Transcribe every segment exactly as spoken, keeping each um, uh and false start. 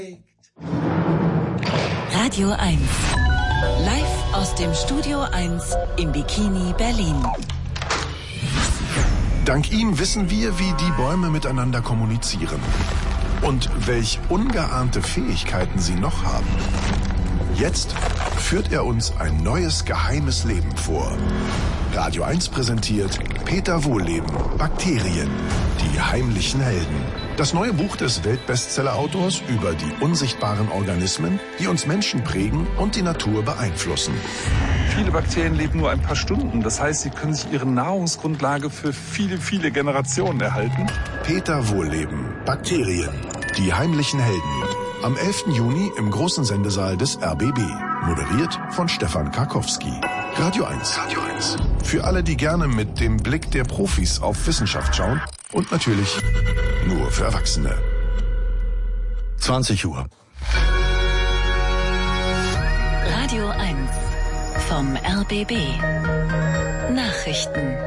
Radio eins. Live aus dem Studio eins im Bikini Berlin. Dank ihm wissen wir, wie die Bäume miteinander kommunizieren. Und welch ungeahnte Fähigkeiten sie noch haben. Jetzt führt er uns ein neues geheimes Leben vor. Radio eins präsentiert Peter Wohlleben, Bakterien, die heimlichen Helden. Das neue Buch des Weltbestseller-Autors über die unsichtbaren Organismen, die uns Menschen prägen und die Natur beeinflussen. Viele Bakterien leben nur ein paar Stunden. Das heißt, sie können sich ihre Nahrungsgrundlage für viele, viele Generationen erhalten. Peter Wohlleben, Bakterien, die heimlichen Helden. Am elften Juni im großen Sendesaal des R B B. Moderiert von Stefan Karkowski. Radio eins. Radio eins. Für alle, die gerne mit dem Blick der Profis auf Wissenschaft schauen. Und natürlich nur für Erwachsene. zwanzig Uhr. Radio eins vom R B B. Nachrichten.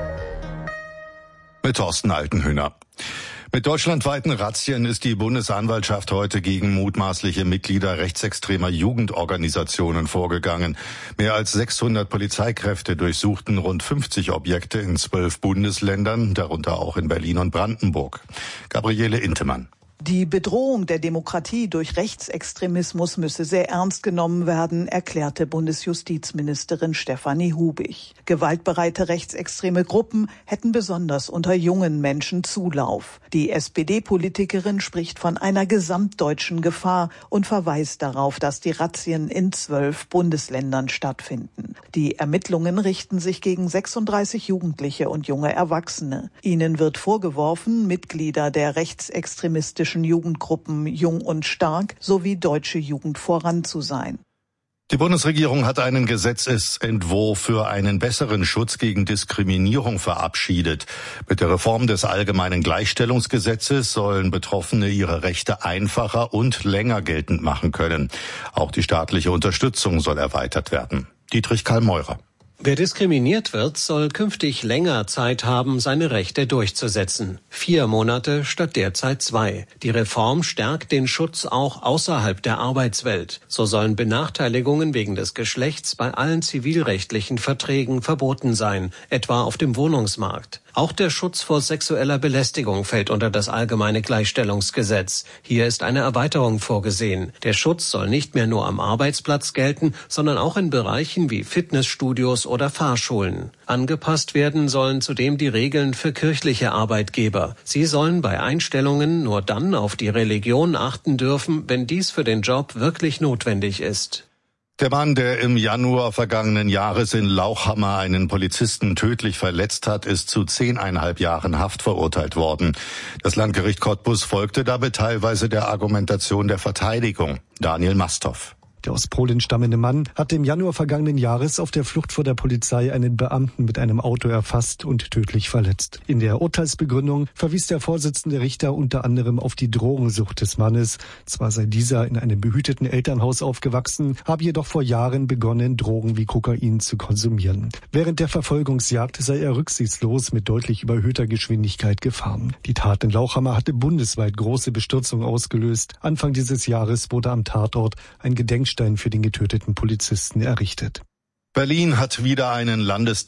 Mit Thorsten Altenhöhner. Mit deutschlandweiten Razzien ist die Bundesanwaltschaft heute gegen mutmaßliche Mitglieder rechtsextremer Jugendorganisationen vorgegangen. Mehr als sechshundert Polizeikräfte durchsuchten rund fünfzig Objekte in zwölf Bundesländern, darunter auch in Berlin und Brandenburg. Gabriele Intemann. Die Bedrohung der Demokratie durch Rechtsextremismus müsse sehr ernst genommen werden, erklärte Bundesjustizministerin Stefanie Hubig. Gewaltbereite rechtsextreme Gruppen hätten besonders unter jungen Menschen Zulauf. Die S P D-Politikerin spricht von einer gesamtdeutschen Gefahr und verweist darauf, dass die Razzien in zwölf Bundesländern stattfinden. Die Ermittlungen richten sich gegen sechsunddreißig Jugendliche und junge Erwachsene. Ihnen wird vorgeworfen, Mitglieder der rechtsextremistischen Jugendgruppen Jung und Stark sowie Deutsche Jugend voran zu sein. Die Bundesregierung hat einen Gesetzesentwurf für einen besseren Schutz gegen Diskriminierung verabschiedet. Mit der Reform des Allgemeinen Gleichstellungsgesetzes sollen Betroffene ihre Rechte einfacher und länger geltend machen können. Auch die staatliche Unterstützung soll erweitert werden. Dietrich Karl-Meurer. Wer diskriminiert wird, soll künftig länger Zeit haben, seine Rechte durchzusetzen. Vier Monate statt derzeit zwei. Die Reform stärkt den Schutz auch außerhalb der Arbeitswelt. So sollen Benachteiligungen wegen des Geschlechts bei allen zivilrechtlichen Verträgen verboten sein, etwa auf dem Wohnungsmarkt. Auch der Schutz vor sexueller Belästigung fällt unter das Allgemeine Gleichstellungsgesetz. Hier ist eine Erweiterung vorgesehen. Der Schutz soll nicht mehr nur am Arbeitsplatz gelten, sondern auch in Bereichen wie Fitnessstudios oder Fahrschulen. Angepasst werden sollen zudem die Regeln für kirchliche Arbeitgeber. Sie sollen bei Einstellungen nur dann auf die Religion achten dürfen, wenn dies für den Job wirklich notwendig ist. Der Mann, der im Januar vergangenen Jahres in Lauchhammer einen Polizisten tödlich verletzt hat, ist zu zehneinhalb Jahren Haft verurteilt worden. Das Landgericht Cottbus folgte dabei teilweise der Argumentation der Verteidigung. Daniel Mastow. Der aus Polen stammende Mann hatte im Januar vergangenen Jahres auf der Flucht vor der Polizei einen Beamten mit einem Auto erfasst und tödlich verletzt. In der Urteilsbegründung verwies der Vorsitzende Richter unter anderem auf die Drogensucht des Mannes. Zwar sei dieser in einem behüteten Elternhaus aufgewachsen, habe jedoch vor Jahren begonnen, Drogen wie Kokain zu konsumieren. Während der Verfolgungsjagd sei er rücksichtslos mit deutlich überhöhter Geschwindigkeit gefahren. Die Tat in Lauchhammer hatte bundesweit große Bestürzung ausgelöst. Anfang dieses Jahres wurde am Tatort ein Gedenkstein für den getöteten Polizisten errichtet. Berlin hat wieder einen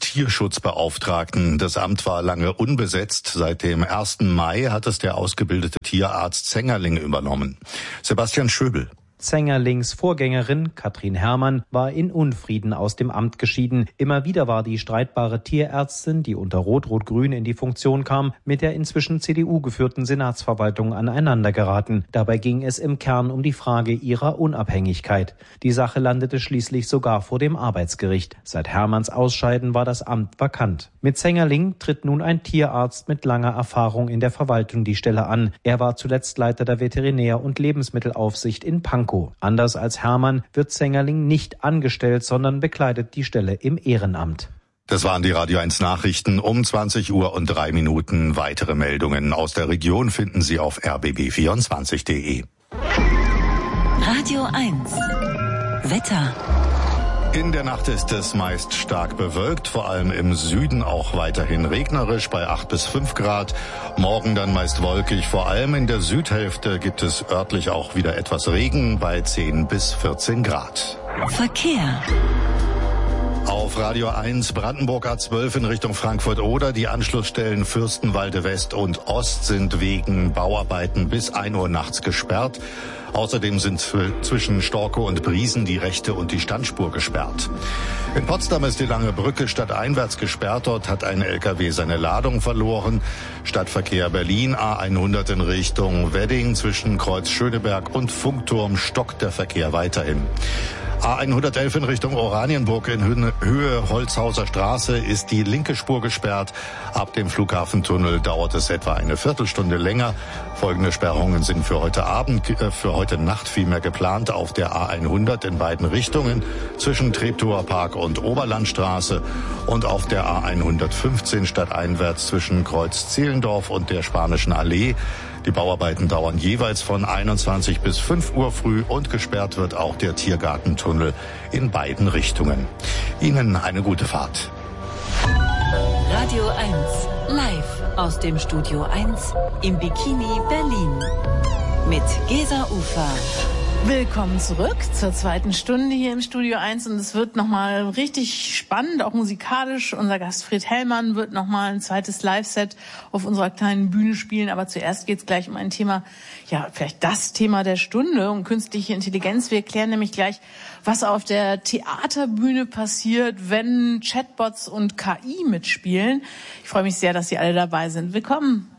Landestierschutzbeauftragten. Das Amt war lange unbesetzt. Seit dem ersten Mai hat es der ausgebildete Tierarzt Zengerling übernommen. Sebastian Schöbel. Zengerlings Vorgängerin Katrin Herrmann war in Unfrieden aus dem Amt geschieden. Immer wieder war die streitbare Tierärztin, die unter Rot-Rot-Grün in die Funktion kam, mit der inzwischen C D U geführten Senatsverwaltung aneinandergeraten. Dabei ging es im Kern um die Frage ihrer Unabhängigkeit. Die Sache landete schließlich sogar vor dem Arbeitsgericht. Seit Herrmanns Ausscheiden war das Amt vakant. Mit Zengerling tritt nun ein Tierarzt mit langer Erfahrung in der Verwaltung die Stelle an. Er war zuletzt Leiter der Veterinär- und Lebensmittelaufsicht in Pankow. Anders als Herrmann wird Zengerling nicht angestellt, sondern bekleidet die Stelle im Ehrenamt. Das waren die Radio eins Nachrichten um zwanzig Uhr und drei Minuten. Weitere Meldungen aus der Region finden Sie auf r b b vierundzwanzig punkt d e. Radio eins. Wetter. In der Nacht ist es meist stark bewölkt, vor allem im Süden auch weiterhin regnerisch bei acht bis fünf Grad. Morgen dann meist wolkig, vor allem in der Südhälfte gibt es örtlich auch wieder etwas Regen bei zehn bis vierzehn Grad. Verkehr. Auf Radio eins Brandenburg A zwölf in Richtung Frankfurt-Oder. Die Anschlussstellen Fürstenwalde West und Ost sind wegen Bauarbeiten bis ein Uhr nachts gesperrt. Außerdem sind zwischen Storkow und Briesen die rechte und die Standspur gesperrt. In Potsdam ist die Lange Brücke stadteinwärts gesperrt. Dort hat ein L K W seine Ladung verloren. Stadtverkehr Berlin A hundert in Richtung Wedding zwischen Kreuz Schöneberg und Funkturm stockt der Verkehr weiterhin. A hundertelf in Richtung Oranienburg in Höhe Holzhauser Straße ist die linke Spur gesperrt. Ab dem Flughafentunnel dauert es etwa eine Viertelstunde länger. Folgende Sperrungen sind für heute Abend, äh, für heute Nacht vielmehr geplant auf der A hundert in beiden Richtungen zwischen Treptower Park und Oberlandstraße und auf der A hundertfünfzehn stadteinwärts zwischen Kreuz Zehlendorf und der Spanischen Allee. Die Bauarbeiten dauern jeweils von einundzwanzig bis fünf Uhr früh und gesperrt wird auch der Tiergartentunnel in beiden Richtungen. Ihnen eine gute Fahrt. Radio eins, live aus dem Studio eins im Bikini Berlin mit Gesa Ufer. Willkommen zurück zur zweiten Stunde hier im Studio eins und es wird nochmal richtig spannend, auch musikalisch. Unser Gast Fred Hellmann wird nochmal ein zweites Live-Set auf unserer kleinen Bühne spielen, aber zuerst geht es gleich um ein Thema, ja vielleicht das Thema der Stunde, um künstliche Intelligenz. Wir erklären nämlich gleich, was auf der Theaterbühne passiert, wenn Chatbots und K I mitspielen. Ich freue mich sehr, dass Sie alle dabei sind. Willkommen.